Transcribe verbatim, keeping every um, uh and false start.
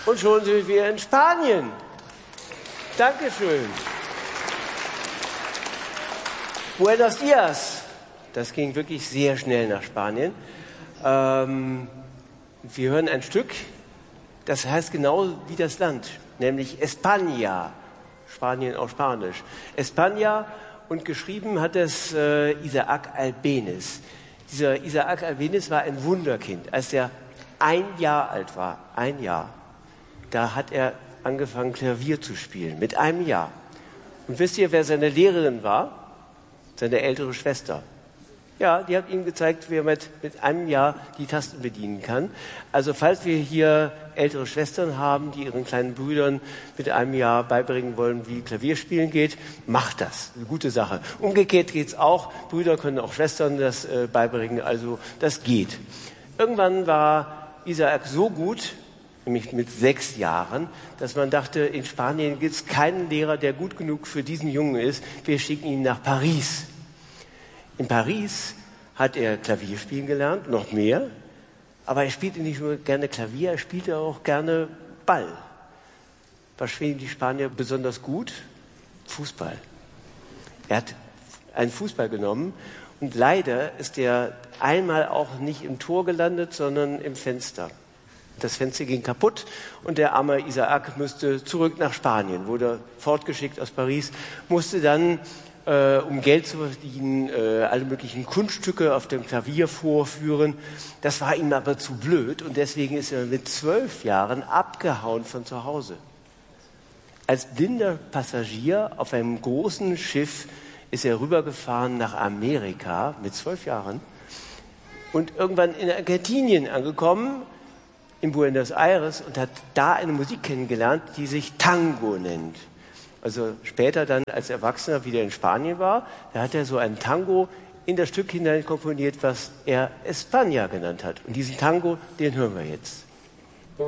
Und schon sind wir in Spanien. Dankeschön. Buenos dias. Das ging wirklich sehr schnell nach Spanien. Ähm, wir hören ein Stück, das heißt genau wie das Land, nämlich España. Spanien auf Spanisch. España, und geschrieben hat es äh, Isaac Albéniz. Dieser Isaac Albéniz war ein Wunderkind. Als er ein Jahr alt war, ein Jahr, da hat er angefangen, Klavier zu spielen, mit einem Jahr. Und wisst ihr, wer seine Lehrerin war? Seine ältere Schwester. Ja, die hat ihm gezeigt, wie er mit, mit einem Jahr die Tasten bedienen kann. Also falls wir hier ältere Schwestern haben, die ihren kleinen Brüdern mit einem Jahr beibringen wollen, wie Klavierspielen geht, macht das. Eine gute Sache. Umgekehrt geht's auch. Brüder können auch Schwestern das äh, beibringen. Also das geht. Irgendwann war Isaac so gut, nämlich mit sechs Jahren, dass man dachte, in Spanien gibt es keinen Lehrer, der gut genug für diesen Jungen ist. Wir schicken ihn nach Paris. In Paris hat er Klavier spielen gelernt, noch mehr. Aber er spielte nicht nur gerne Klavier, er spielte auch gerne Ball. Was spielen die Spanier besonders gut? Fußball. Er hat einen Fußball genommen und leider ist er einmal auch nicht im Tor gelandet, sondern im Fenster. Das Fenster ging kaputt und der arme Isaac musste zurück nach Spanien, wurde fortgeschickt aus Paris, musste dann, äh, um Geld zu verdienen, äh, alle möglichen Kunststücke auf dem Klavier vorführen. Das war ihm aber zu blöd und deswegen ist er mit zwölf Jahren abgehauen von zu Hause. Als blinder Passagier auf einem großen Schiff ist er rübergefahren nach Amerika mit zwölf Jahren und irgendwann in Argentinien angekommen, in Buenos Aires, und hat da eine Musik kennengelernt, die sich Tango nennt. Also später dann als Erwachsener wieder in Spanien war, da hat er so einen Tango in das Stück hinein komponiert, was er España genannt hat. Und diesen Tango, den hören wir jetzt.